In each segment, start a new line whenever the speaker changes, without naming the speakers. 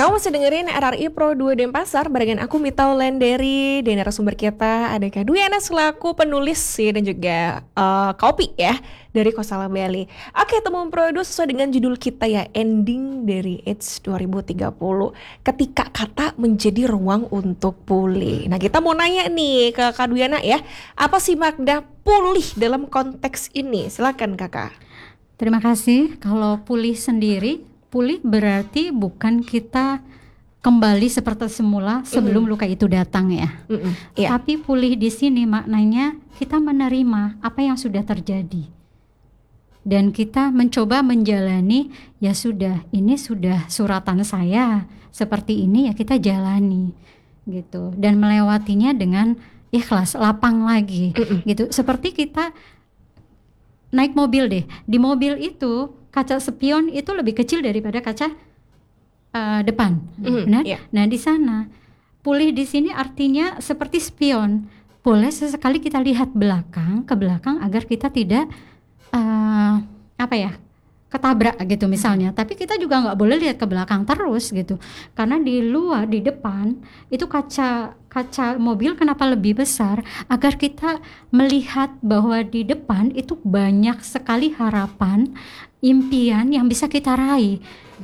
Kamu masih dengerin RRI Pro 2 Denpasar barengan aku Mita Wulandari. Dan narasumber kita ada Kak Dwi Ana selaku penulis dan juga kopi ya dari Kosala Bali. Oke, teman Produ, sesuai dengan judul kita ya, ending dari AIDS 2030, ketika kata menjadi ruang untuk pulih. Nah, kita mau nanya nih ke Kak Dwi Ana ya, apa sih makna pulih dalam konteks ini? Silakan Kakak.
Terima kasih. Kalau pulih sendiri, pulih berarti bukan kita kembali seperti semula sebelum luka itu datang ya.
Yeah.
Tapi pulih di sini maknanya kita menerima apa yang sudah terjadi. Dan kita mencoba menjalani, ya sudah, ini sudah suratan saya, seperti ini ya kita jalani gitu. Dan melewatinya dengan ikhlas, lapang lagi gitu. Seperti kita naik mobil deh. Di mobil itu kaca spion itu lebih kecil daripada kaca depan. Benar?
Yeah.
Nah, di sana pulih di sini artinya seperti spion. Boleh sesekali kita lihat ke belakang agar kita tidak ketabrak gitu misalnya. Tapi kita juga nggak boleh lihat ke belakang terus gitu. Karena di luar, di depan itu kaca mobil kenapa lebih besar, agar kita melihat bahwa di depan itu banyak sekali harapan, impian yang bisa kita raih.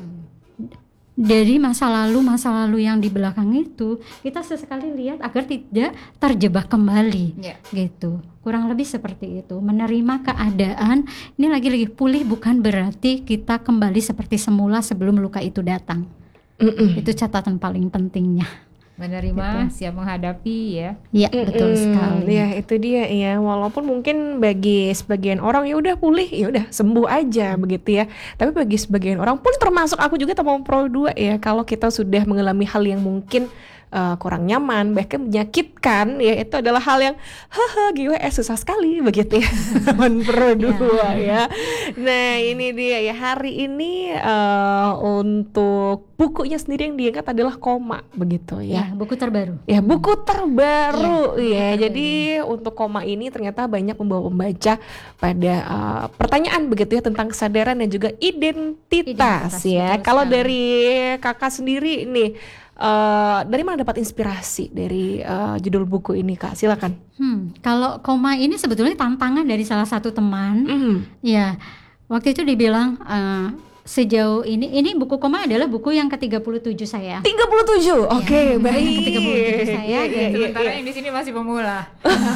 Dari masa lalu yang di belakang itu kita sesekali lihat agar tidak terjebak kembali, gitu. Kurang lebih seperti itu. Menerima keadaan. Ini lagi-lagi pulih bukan berarti kita kembali seperti semula sebelum luka itu datang. Itu catatan paling pentingnya.
Menerima, siap menghadapi ya.
Iya, betul sekali.
Ya, itu dia ya. Walaupun mungkin bagi sebagian orang ya udah pulih, ya udah sembuh aja begitu ya. Tapi bagi sebagian orang pun termasuk aku juga teman Pro 2 ya, kalau kita sudah mengalami hal yang mungkin kurang nyaman, bahkan menyakitkan ya, itu adalah hal yang GWS susah sekali begitu ya. Teman Pro 2 ya. Nah, ini dia ya, hari ini untuk bukunya sendiri yang diangkat adalah Koma begitu ya.
Buku terbaru.
Ya, buku terbaru ya. Jadi untuk Koma ini ternyata banyak membawa pembaca pada pertanyaan begitu ya tentang kesadaran dan juga identitas ya. Kalau dari Kakak sendiri nih, dari mana dapat inspirasi dari judul buku ini, Kak? Silakan.
Kalau Koma ini sebetulnya tantangan dari salah satu teman. Ya, waktu itu dibilang sejauh ini buku Koma adalah buku yang ke-37 saya.
37? Oke, baik.
Ke-37 saya.
Sementara yang di sini masih pemula.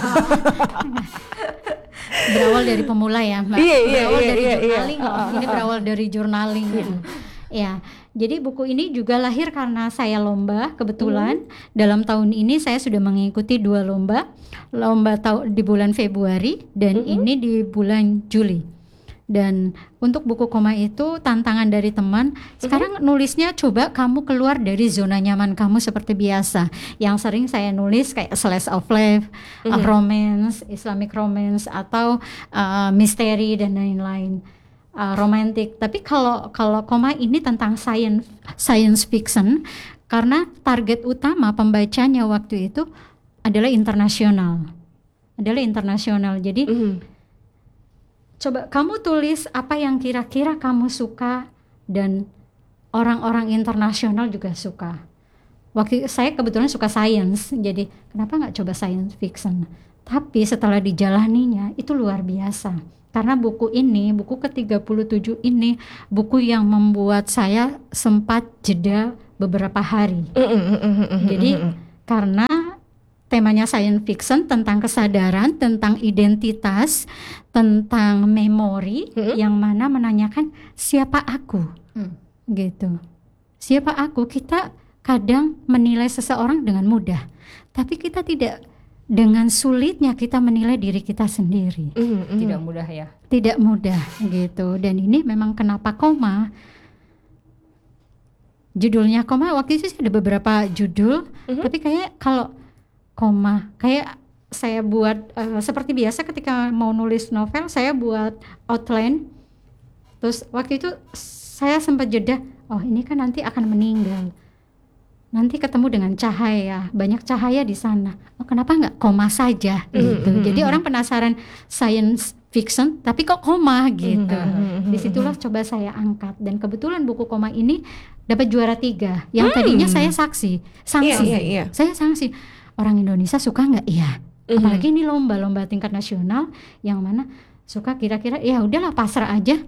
Berawal dari pemula ya, Mbak. Berawal dari journaling. Ini berawal dari journaling gitu. Ya, jadi buku ini juga lahir karena saya lomba. Kebetulan dalam tahun ini saya sudah mengikuti 2 lomba di bulan Februari dan ini di bulan Juli. Dan untuk buku Koma itu tantangan dari teman. Sekarang nulisnya coba kamu keluar dari zona nyaman kamu seperti biasa. Yang sering saya nulis kayak slice of life, romance, Islamic romance, atau misteri dan lain-lain, romantic. Tapi kalau Koma ini tentang science fiction, karena target utama pembacanya waktu itu adalah internasional. Jadi coba kamu tulis apa yang kira-kira kamu suka dan orang-orang internasional juga suka. Waktu saya kebetulan suka science, jadi kenapa nggak coba science fiction? Tapi setelah dijalaninya itu luar biasa. Karena buku ke-37 ini buku yang membuat saya sempat jeda beberapa hari. Jadi karena temanya science fiction tentang kesadaran, tentang identitas, tentang memori, yang mana menanyakan siapa aku, gitu. Siapa aku? Kita kadang menilai seseorang dengan mudah, tapi kita tidak. Dengan sulitnya kita menilai diri kita sendiri.
Tidak mudah ya.
Tidak mudah gitu. Dan ini memang kenapa Koma. Judulnya Koma, waktu itu ada beberapa judul, tapi kayak kalau Koma, kayak saya buat seperti biasa ketika mau nulis novel, saya buat outline. Terus waktu itu saya sempat jeda, ini kan nanti akan meninggal. Nanti ketemu dengan cahaya, banyak cahaya di sana. Kenapa nggak Koma saja gitu. Jadi orang penasaran science fiction tapi kok koma gitu. Disitulah coba saya angkat, dan kebetulan buku koma ini dapat juara 3. Yang tadinya saya sanksi. Saya sanksi. Orang Indonesia suka nggak? Iya. Apalagi ini lomba tingkat nasional yang mana suka, kira-kira ya udahlah pasrah aja.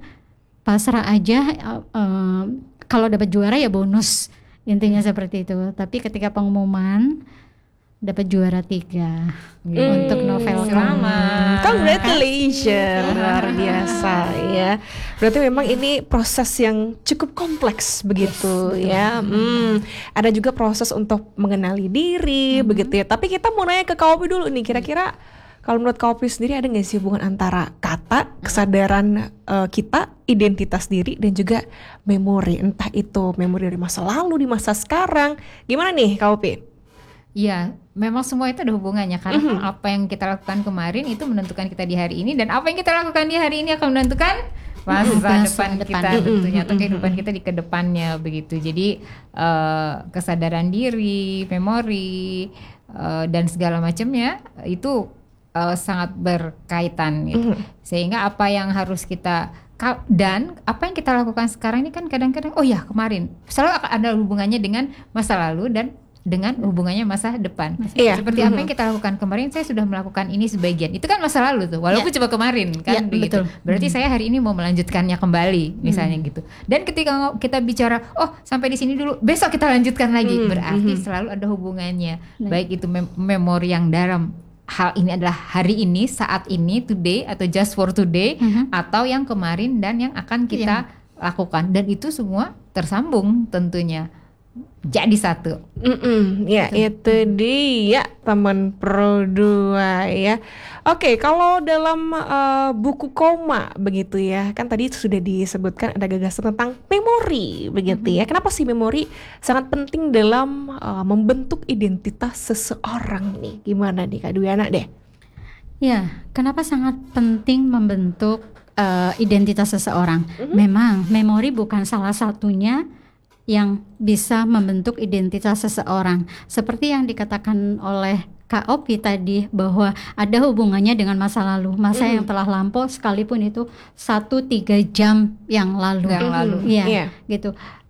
Kalau dapat juara ya bonus, intinya seperti itu. Tapi ketika pengumuman dapat juara 3 untuk novel
Selamat.
Congratulations, luar biasa ya. Berarti memang ini proses yang cukup kompleks begitu ya. Ada juga proses untuk mengenali diri begitu ya. Tapi kita mau nanya ke Kak Opi dulu nih, kira-kira kalau menurut Kak Opi sendiri ada nggak sih hubungan antara kata, kesadaran kita, identitas diri, dan juga memori, entah itu memori dari masa lalu, di masa sekarang, gimana nih Kak Opi?
Iya, memang semua itu ada hubungannya, karena apa yang kita lakukan kemarin itu menentukan kita di hari ini, dan apa yang kita lakukan di hari ini akan menentukan masa depan kita tentunya, atau kehidupan kita di kedepannya begitu. Jadi kesadaran diri, memori, dan segala macamnya itu sangat berkaitan gitu. Sehingga apa yang harus kita dan apa yang kita lakukan sekarang ini kan kadang-kadang kemarin selalu akan ada hubungannya dengan masa lalu dan dengan hubungannya masa depan. Seperti apa yang kita lakukan kemarin, saya sudah melakukan ini sebagian. Itu kan masa lalu tuh, walaupun cuma kemarin kan begitu. Betul. Berarti saya hari ini mau melanjutkannya kembali misalnya gitu. Dan ketika kita bicara, sampai di sini dulu, besok kita lanjutkan lagi. Berarti selalu ada hubungannya. Baik itu memori yang dalam hal ini adalah hari ini, saat ini, today, atau just for today, atau yang kemarin dan yang akan kita lakukan. Dan itu semua tersambung tentunya, jadi satu.
Ya itu dia teman Pro 2 ya. Oke, kalau dalam buku koma begitu ya, kan tadi sudah disebutkan ada gagasan tentang memori begitu ya. Kenapa sih memori sangat penting dalam membentuk identitas seseorang nih? Gimana nih Kak Dwiana deh?
Ya, kenapa sangat penting membentuk identitas seseorang? Memang memori bukan salah satunya yang bisa membentuk identitas seseorang. Seperti yang dikatakan oleh Kak Opi tadi, bahwa ada hubungannya dengan masa lalu, masa yang telah lampau, sekalipun itu 1-3 jam yang lalu. Iya, gitu.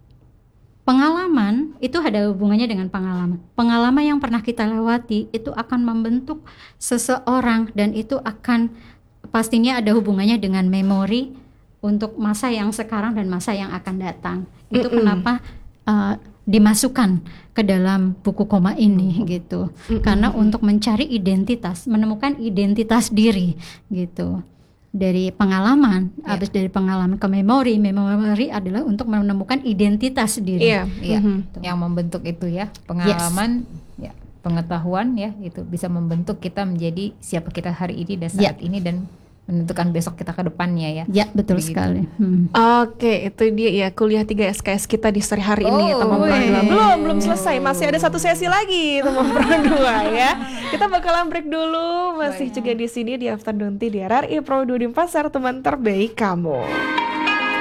Pengalaman itu ada hubungannya dengan pengalaman. Pengalaman yang pernah kita lewati itu akan membentuk seseorang, dan itu akan pastinya ada hubungannya dengan memori untuk masa yang sekarang dan masa yang akan datang. Itu kenapa dimasukkan ke dalam buku koma ini gitu. Karena untuk mencari identitas, menemukan identitas diri gitu. Dari pengalaman, habis dari pengalaman ke memori. Memori adalah untuk menemukan identitas diri.
Yang membentuk itu ya, pengalaman, pengetahuan ya, itu bisa membentuk kita menjadi siapa kita hari ini dan saat ini, dan menentukan besok kita ke depannya ya. Ya, betul sekali.
Oke, itu dia ya kuliah 3 SKS kita di sore hari ini ya teman Pro 2. Belum selesai, masih ada satu sesi lagi teman Pro 2 ya. Kita bakalan break dulu, masih juga di sini di Afternoon Tea di RRI Pro 2 di Pasar, teman terbaik kamu.